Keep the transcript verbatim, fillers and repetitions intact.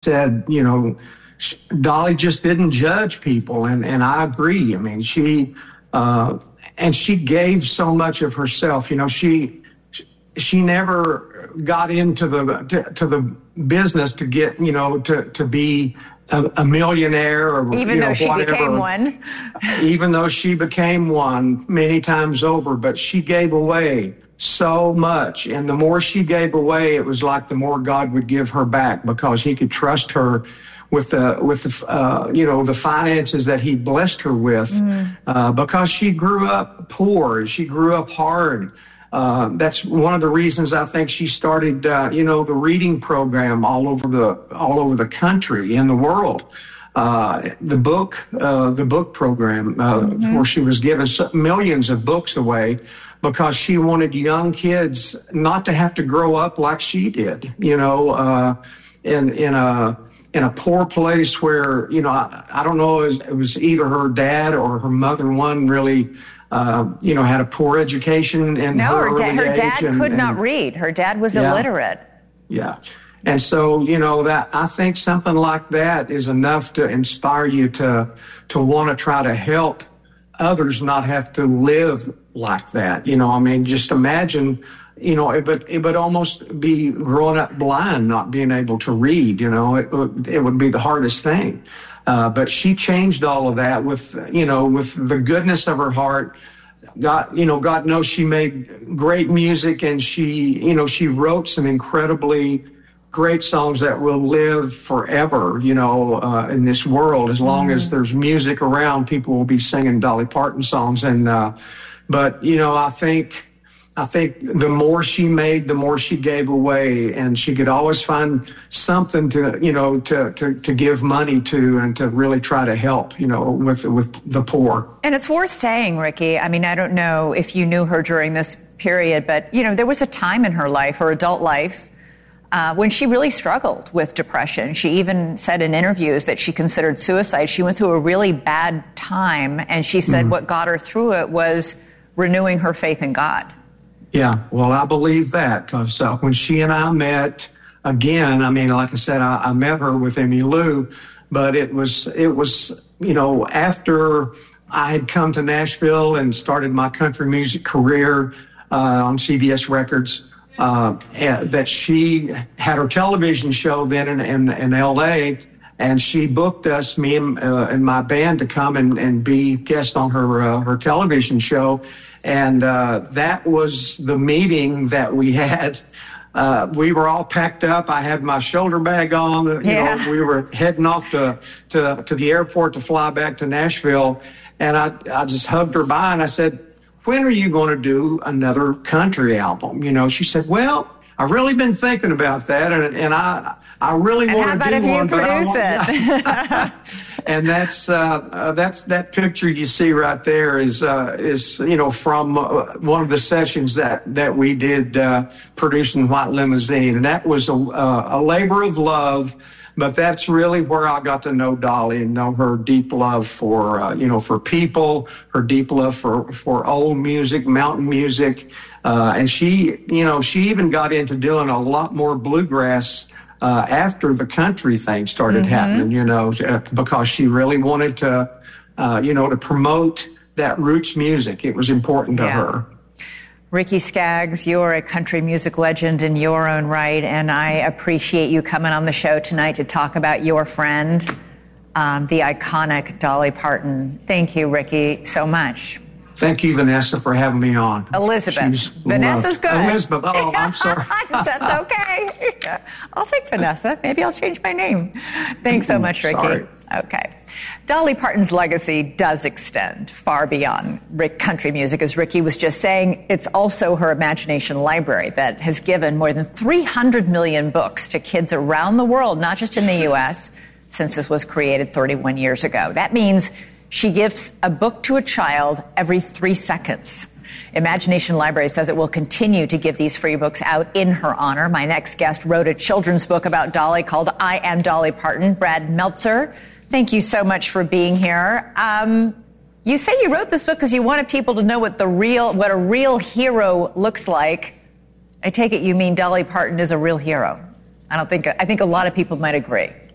said, you know, Dolly just didn't judge people, and, and I agree. I mean, she uh, and she gave so much of herself. You know, she she never got into the to, to the business to get, you know, to to be a, a millionaire, or even you though know, she whatever. became one. Even though she became one many times over, but she gave away so much, and the more she gave away, it was like the more God would give her back, because He could trust her with the with the uh, you know the finances that He blessed her with, mm. uh, because she grew up poor, she grew up hard. Uh, that's one of the reasons I think she started uh, you know the reading program all over the all over the country, in the world. Uh, the book uh, the book program uh, mm-hmm. where she was giving millions of books away, because she wanted young kids not to have to grow up like she did, you know, uh, in in a in a poor place where, you know, I, I don't know, it was, it was either her dad or her mother. One really, uh, you know, had a poor education. In no, her, her, da- her dad and, could and, not read. Her dad was yeah, illiterate. Yeah. And so, you know, that I think something like that is enough to inspire you to to want to try to help others not have to live like that. You know, I mean, just imagine, you know, it would, it would almost be growing up blind, not being able to read, you know, it, it would be the hardest thing. Uh, but she changed all of that with, you know, with the goodness of her heart. God, you know, God knows she made great music, and she, you know, she wrote some incredibly great songs that will live forever, you know, uh, in this world. As long mm. as there's music around, people will be singing Dolly Parton songs. And, uh, but, you know, I think, I think the more she made, the more she gave away, and she could always find something to, you know, to, to, to give money to, and to really try to help, you know, with, with the poor. And it's worth saying, Ricky, I mean, I don't know if you knew her during this period, but, you know, there was a time in her life, her adult life, Uh, when she really struggled with depression. She even said in interviews that she considered suicide. She went through a really bad time, and she said mm. what got her through it was renewing her faith in God. Yeah, well, I believe that, because uh, when she and I met again, I mean, like I said, I, I met her with Emmylou, but it was, it was, you know, after I had come to Nashville and started my country music career uh, on C B S Records, Uh, that she had her television show then in, in, in L A, and she booked us, me and, uh, and my band, to come and, and be guests on her uh, her television show. And uh, that was the meeting that we had. Uh, we were all packed up. I had my shoulder bag on. You yeah. know, we were heading off to, to, to the airport to fly back to Nashville. And I, I just hugged her by, and I said, "When are you going to do another country album?" You know, she said, "Well, I've really been thinking about that, and, and I I really and want to do one." How about if you produce it? And that's uh, uh, that's that picture you see right there is uh, is you know from uh, one of the sessions that that we did uh, producing White Limousine, and that was a, uh, a labor of love. But that's really where I got to know Dolly and know her deep love for, uh, you know, for people, her deep love for, for old music, mountain music. Uh, and she, you know, she even got into doing a lot more bluegrass uh, after the country thing started mm-hmm. happening, you know, because she really wanted to, uh, you know, to promote that roots music. It was important to yeah. her. Ricky Skaggs, you're a country music legend in your own right, and I appreciate you coming on the show tonight to talk about your friend, um, the iconic Dolly Parton. Thank you, Ricky, so much. Thank you, Vanessa, for having me on. Elizabeth. She's Vanessa's loved. good. Elizabeth. Oh, I'm sorry. That's okay. I'll take Vanessa. Maybe I'll change my name. Thanks so much, Ricky. Sorry. Okay. Dolly Parton's legacy does extend far beyond Rick country music. As Ricky was just saying, it's also her imagination library that has given more than three hundred million books to kids around the world, not just in the U S, since this was created thirty-one years ago. That means she gives a book to a child every three seconds. Imagination Library says it will continue to give these free books out in her honor. My next guest wrote a children's book about Dolly called I Am Dolly Parton. Brad Meltzer, thank you so much for being here. Um, you say you wrote this book because you wanted people to know what the real, what a real hero looks like. I take it you mean Dolly Parton is a real hero. I don't think, I think a lot of people might agree.